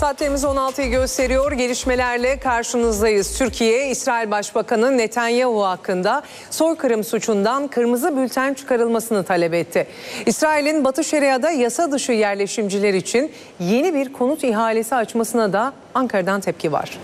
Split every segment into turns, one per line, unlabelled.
Saatlerimiz 16'yı gösteriyor. Gelişmelerle karşınızdayız. Türkiye, İsrail Başbakanı Netanyahu hakkında soykırım suçundan kırmızı bülten çıkarılmasını talep etti. İsrail'in Batı Şeria'da yasa dışı yerleşimciler için yeni bir konut ihalesi açmasına da Ankara'dan tepki var.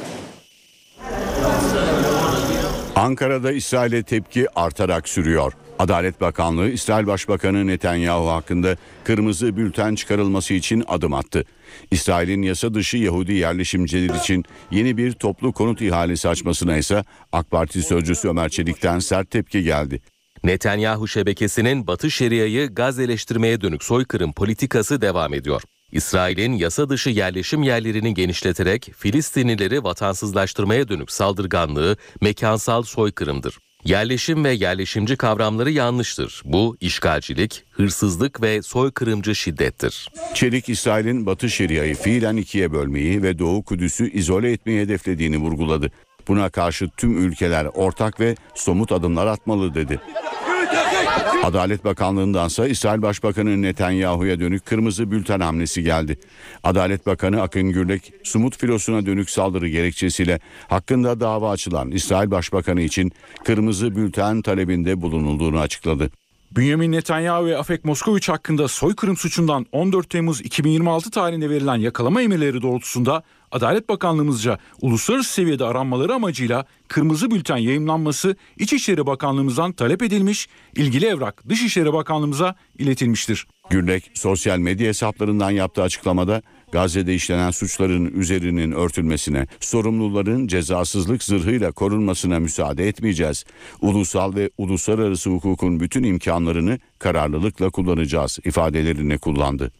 Ankara'da İsrail'e tepki artarak sürüyor. Adalet Bakanlığı İsrail Başbakanı Netanyahu hakkında kırmızı bülten çıkarılması için adım attı. İsrail'in yasa dışı Yahudi yerleşimciler için yeni bir toplu konut ihalesi açmasına ise AK Parti sözcüsü Ömer Çelik'ten sert tepki geldi.
Netanyahu şebekesinin Batı Şeria'yı gazeleştirmeye dönük soykırım politikası devam ediyor. İsrail'in yasa dışı yerleşim yerlerini genişleterek Filistinlileri vatansızlaştırmaya dönük saldırganlığı mekansal soykırımdır. Yerleşim ve yerleşimci kavramları yanlıştır. Bu işgalcilik, hırsızlık ve soykırımcı şiddettir.
Çelik, İsrail'in Batı Şeria'yı fiilen ikiye bölmeyi ve Doğu Kudüs'ü izole etmeyi hedeflediğini vurguladı. Buna karşı tüm ülkeler ortak ve somut adımlar atmalı dedi. Adalet Bakanlığı'ndansa İsrail Başbakanı Netanyahu'ya dönük kırmızı bülten hamlesi geldi. Adalet Bakanı Akın Gürlek, Sumut filosuna dönük saldırı gerekçesiyle hakkında dava açılan İsrail Başbakanı için kırmızı bülten talebinde bulunulduğunu açıkladı.
Benjamin Netanyahu ve Afek Moskoviç hakkında soykırım suçundan 14 Temmuz 2026 tarihinde verilen yakalama emirleri doğrultusunda Adalet Bakanlığımızca uluslararası seviyede aranmaları amacıyla kırmızı bülten yayımlanması İçişleri Bakanlığımızdan talep edilmiş, ilgili evrak Dışişleri Bakanlığımıza iletilmiştir.
Gürlek sosyal medya hesaplarından yaptığı açıklamada Gazze'de işlenen suçların üzerinin örtülmesine, sorumluların cezasızlık zırhıyla korunmasına müsaade etmeyeceğiz. Ulusal ve uluslararası hukukun bütün imkanlarını kararlılıkla kullanacağız ifadelerini kullandı.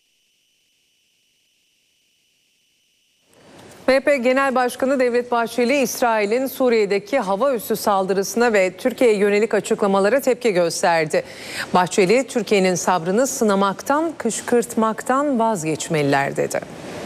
MHP Genel Başkanı Devlet Bahçeli, İsrail'in Suriye'deki hava üssü saldırısına ve Türkiye'ye yönelik açıklamalara tepki gösterdi. Bahçeli, Türkiye'nin sabrını sınamaktan, kışkırtmaktan vazgeçmeliler dedi.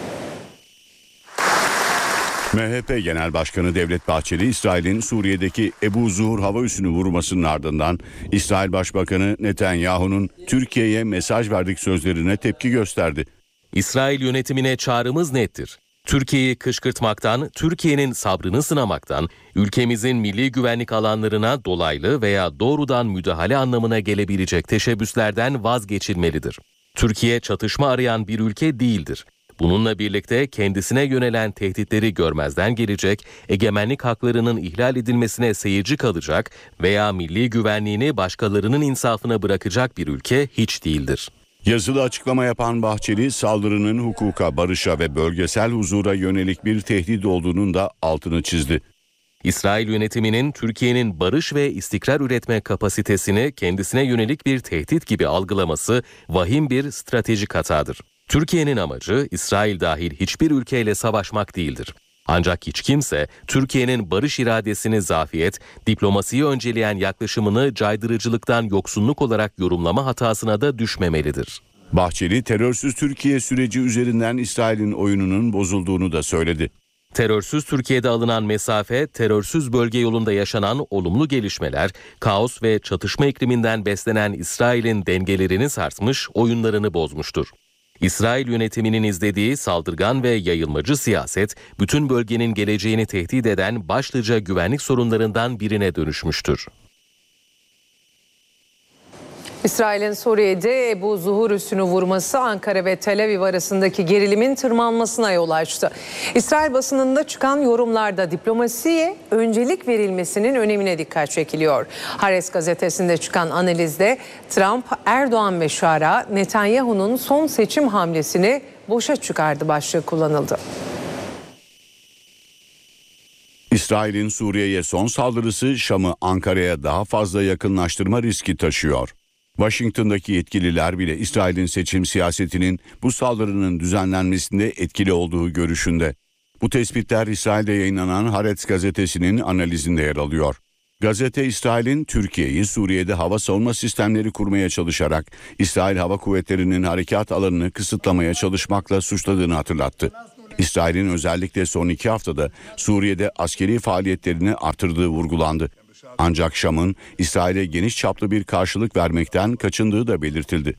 MHP Genel Başkanı Devlet Bahçeli, İsrail'in Suriye'deki Ebu Zuhur hava üssünü vurmasının ardından İsrail Başbakanı Netanyahu'nun Türkiye'ye mesaj verdik sözlerine tepki gösterdi.
İsrail yönetimine çağrımız nettir. Türkiye'yi kışkırtmaktan, Türkiye'nin sabrını sınamaktan, ülkemizin milli güvenlik alanlarına dolaylı veya doğrudan müdahale anlamına gelebilecek teşebbüslerden vazgeçilmelidir. Türkiye çatışma arayan bir ülke değildir. Bununla birlikte kendisine yönelen tehditleri görmezden gelecek, egemenlik haklarının ihlal edilmesine seyirci kalacak veya milli güvenliğini başkalarının insafına bırakacak bir ülke hiç değildir.
Yazılı açıklama yapan Bahçeli, saldırının hukuka, barışa ve bölgesel huzura yönelik bir tehdit olduğunun da altını çizdi.
İsrail yönetiminin Türkiye'nin barış ve istikrar üretme kapasitesini kendisine yönelik bir tehdit gibi algılaması vahim bir stratejik hatadır. Türkiye'nin amacı İsrail dahil hiçbir ülkeyle savaşmak değildir. Ancak hiç kimse Türkiye'nin barış iradesini zafiyet, diplomasiyi önceleyen yaklaşımını caydırıcılıktan yoksunluk olarak yorumlama hatasına da düşmemelidir.
Bahçeli, terörsüz Türkiye süreci üzerinden İsrail'in oyununun bozulduğunu da söyledi.
Terörsüz Türkiye'de alınan mesafe, terörsüz bölge yolunda yaşanan olumlu gelişmeler, kaos ve çatışma ikliminden beslenen İsrail'in dengelerini sarsmış, oyunlarını bozmuştur. İsrail yönetiminin izlediği saldırgan ve yayılmacı siyaset, bütün bölgenin geleceğini tehdit eden başlıca güvenlik sorunlarından birine dönüşmüştür.
İsrail'in Suriye'de Ebu Zuhur üssünü vurması Ankara ve Tel Aviv arasındaki gerilimin tırmanmasına yol açtı. İsrail basınında çıkan yorumlarda diplomasiye öncelik verilmesinin önemine dikkat çekiliyor. Haaretz gazetesinde çıkan analizde Trump, Erdoğan ve Şara Netanyahu'nun son seçim hamlesini boşa çıkardı başlığı kullanıldı.
İsrail'in Suriye'ye son saldırısı Şam'ı Ankara'ya daha fazla yakınlaştırma riski taşıyor. Washington'daki yetkililer bile İsrail'in seçim siyasetinin bu saldırının düzenlenmesinde etkili olduğu görüşünde. Bu tespitler İsrail'de yayınlanan Haaretz gazetesinin analizinde yer alıyor. Gazete, İsrail'in Türkiye'yi Suriye'de hava savunma sistemleri kurmaya çalışarak İsrail Hava Kuvvetleri'nin harekat alanını kısıtlamaya çalışmakla suçladığını hatırlattı. İsrail'in özellikle son 2 haftada Suriye'de askeri faaliyetlerini artırdığı vurgulandı. Ancak Şam'ın İsrail'e geniş çaplı bir karşılık vermekten kaçındığı da belirtildi.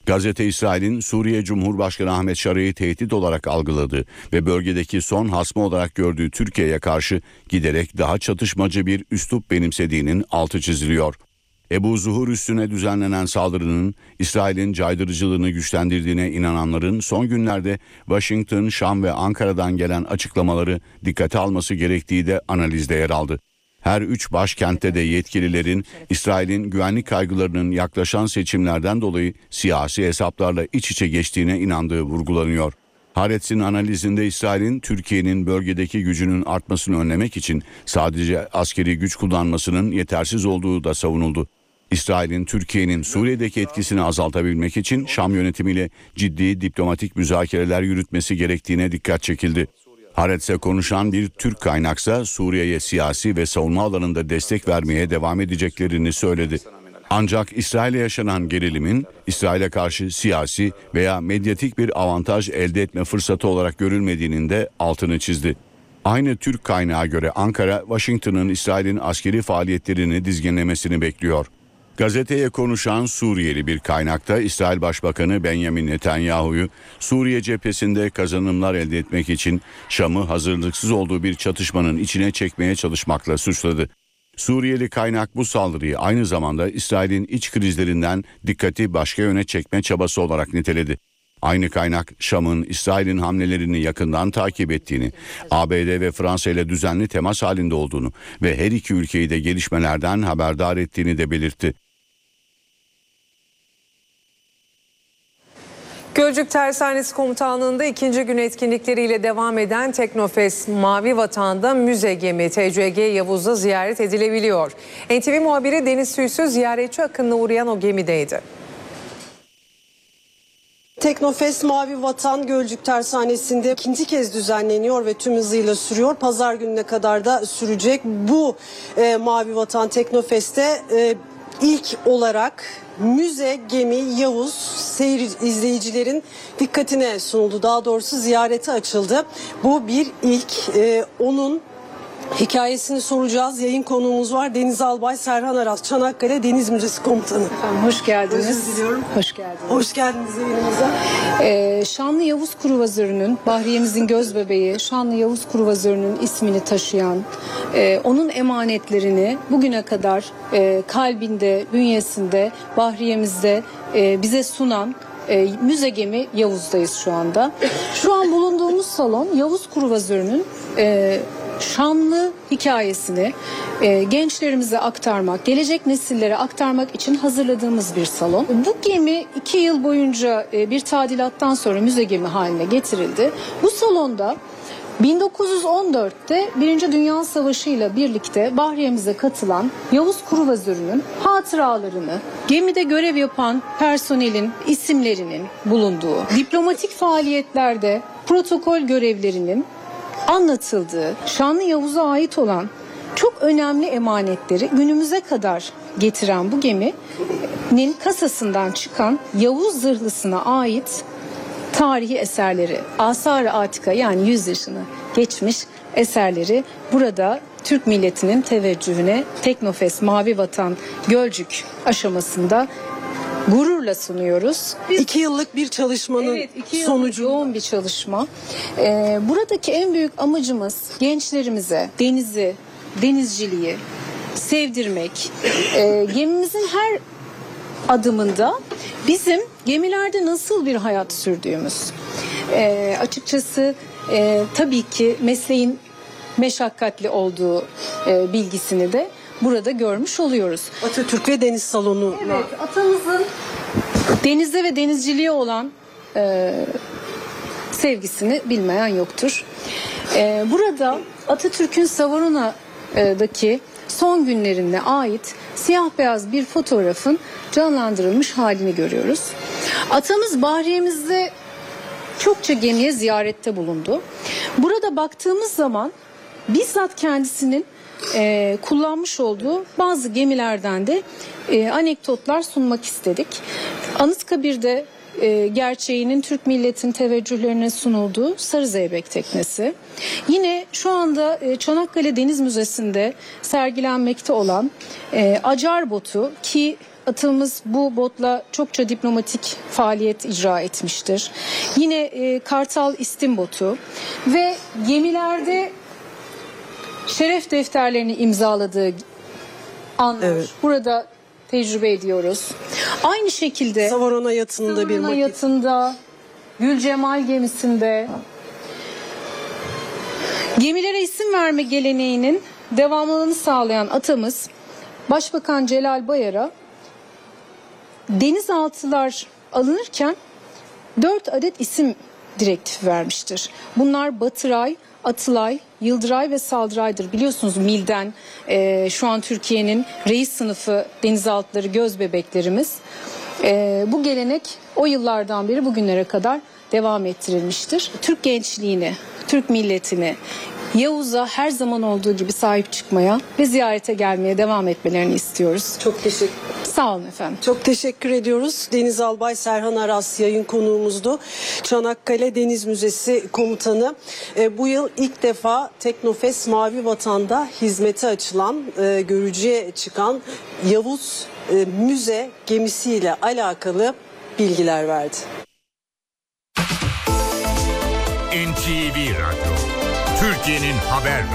Gazete İsrail'in Suriye Cumhurbaşkanı Ahmet Şara'yı tehdit olarak algıladığı ve bölgedeki son hasmı olarak gördüğü Türkiye'ye karşı giderek daha çatışmacı bir üslup benimsediğinin altı çiziliyor. Ebu Zuhur üssüne düzenlenen saldırının İsrail'in caydırıcılığını güçlendirdiğine inananların son günlerde Washington, Şam ve Ankara'dan gelen açıklamaları dikkate alması gerektiği de analizde yer aldı. Her üç başkentte de yetkililerin İsrail'in güvenlik kaygılarının yaklaşan seçimlerden dolayı siyasi hesaplarla iç içe geçtiğine inandığı vurgulanıyor. Haaretz'in analizinde İsrail'in Türkiye'nin bölgedeki gücünün artmasını önlemek için sadece askeri güç kullanmasının yetersiz olduğu da savunuldu. İsrail'in Türkiye'nin Suriye'deki etkisini azaltabilmek için Şam yönetimiyle ciddi diplomatik müzakereler yürütmesi gerektiğine dikkat çekildi. Haaretz'e konuşan bir Türk kaynaksa Suriye'ye siyasi ve savunma alanında destek vermeye devam edeceklerini söyledi. Ancak İsrail'e yaşanan gerilimin İsrail'e karşı siyasi veya medyatik bir avantaj elde etme fırsatı olarak görülmediğinin de altını çizdi. Aynı Türk kaynağa göre Ankara, Washington'ın İsrail'in askeri faaliyetlerini dizginlemesini bekliyor. Gazeteye konuşan Suriyeli bir kaynakta İsrail Başbakanı Benjamin Netanyahu'yu Suriye cephesinde kazanımlar elde etmek için Şam'ı hazırlıksız olduğu bir çatışmanın içine çekmeye çalışmakla suçladı. Suriyeli kaynak bu saldırıyı aynı zamanda İsrail'in iç krizlerinden dikkati başka yöne çekme çabası olarak niteledi. Aynı kaynak Şam'ın İsrail'in hamlelerini yakından takip ettiğini, ABD ve Fransa ile düzenli temas halinde olduğunu ve her iki ülkeyi de gelişmelerden haberdar ettiğini de belirtti.
Gölcük Tersanesi Komutanlığı'nda ikinci gün etkinlikleriyle devam eden Teknofest Mavi Vatan'da müze gemi TCG Yavuz'da ziyaret edilebiliyor. NTV muhabiri Deniz Tüysüz ziyaretçi akınına uğrayan o gemideydi.
Teknofest Mavi Vatan Gölcük Tersanesi'nde ikinci kez düzenleniyor ve tüm hızıyla sürüyor. Pazar gününe kadar da sürecek. Bu Mavi Vatan Teknofest'te ilk olarak müze gemi Yavuz seyir izleyicilerin dikkatine sunuldu. Daha doğrusu ziyarete açıldı. Bu bir ilk. Onun hikayesini soracağız. Yayın konuğumuz var. Deniz Albay Serhan Aras, Çanakkale Deniz Müzesi Komutanı.
Efendim, hoş geldiniz.
Özür diliyorum.
Hoş geldiniz.
Hoş geldiniz yayınımıza.
Şanlı Yavuz Kruvazörü'nün, Bahriyemizin göz bebeği, Şanlı Yavuz Kruvazörü'nün ismini taşıyan, onun emanetlerini bugüne kadar kalbinde, bünyesinde, Bahriyemizde bize sunan müze gemi Yavuz'dayız şu anda. Şu an bulunduğumuz salon Yavuz Kruvazörü'nün şanlı hikayesini gençlerimize aktarmak, gelecek nesillere aktarmak için hazırladığımız bir salon. Bu gemi 2 yıl boyunca bir tadilattan sonra müze gemi haline getirildi. Bu salonda 1914'te 1. Dünya Savaşı ile birlikte Bahriyemize katılan Yavuz Kruvazörü'nün hatıralarını, gemide görev yapan personelin isimlerinin bulunduğu, diplomatik faaliyetlerde protokol görevlerinin anlatıldığı, Şanlı Yavuz'a ait olan çok önemli emanetleri günümüze kadar getiren bu geminin kasasından çıkan Yavuz zırhlısına ait tarihi eserleri, Asar-ı Atika yani 100 yaşını geçmiş eserleri burada Türk milletinin teveccühüne Teknofest Mavi Vatan Gölcük aşamasında gururla sunuyoruz.
2 yıllık bir çalışmanın sonucu.
Yoğun bir çalışma. Buradaki en büyük amacımız gençlerimize denizi, denizciliği sevdirmek. Gemimizin her adımında bizim gemilerde nasıl bir hayat sürdüğümüz. Açıkçası tabii ki mesleğin meşakkatli olduğu bilgisini de burada görmüş oluyoruz.
Atatürk ve Deniz Salonu.
Evet, atamızın denize ve denizciliğe olan sevgisini bilmeyen yoktur. Burada Atatürk'ün Savaruna'daki son günlerine ait siyah beyaz bir fotoğrafın canlandırılmış halini görüyoruz. Atamız Bahriyemizde çokça gemiye ziyarette bulundu. Burada baktığımız zaman bizzat kendisinin kullanmış olduğu bazı gemilerden de anekdotlar sunmak istedik. Anıtkabir'de gerçeğinin Türk milletinin teveccühlerine sunulduğu Sarı Zeybek teknesi. Yine şu anda Çanakkale Deniz Müzesi'nde sergilenmekte olan Acar botu ki atığımız bu botla çokça diplomatik faaliyet icra etmiştir. Yine Kartal İstim botu ve gemilerde şeref defterlerini imzaladığı anlar.
Evet.
Burada tecrübe ediyoruz. Aynı şekilde
Savarona yatında bir
Savarona
makine.
yatında, Gülcemal gemisinde gemilere isim verme geleneğinin devamlılığını sağlayan atamız Başbakan Celal Bayar'a denizaltılar alınırken 4 adet isim direktifi vermiştir. Bunlar Batıray, Atılay, Yıldıray ve Saldıray'dır. Biliyorsunuz MİL'den şu an Türkiye'nin reis sınıfı denizaltıları göz bebeklerimiz. Bu gelenek o yıllardan beri bugünlere kadar devam ettirilmiştir. Türk gençliğini, Türk milletini Yavuz'a her zaman olduğu gibi sahip çıkmaya ve ziyarete gelmeye devam etmelerini istiyoruz.
Çok teşekkür
Sağ olun efendim.
Çok teşekkür ediyoruz. Deniz Albay Serhan Aras yayın konuğumuzdu. Çanakkale Deniz Müzesi Komutanı. Bu yıl ilk defa Teknofest Mavi Vatan'da hizmete açılan, görücüye çıkan Yavuz müze gemisiyle alakalı bilgiler verdi.
NTV Radyo, Türkiye'nin haber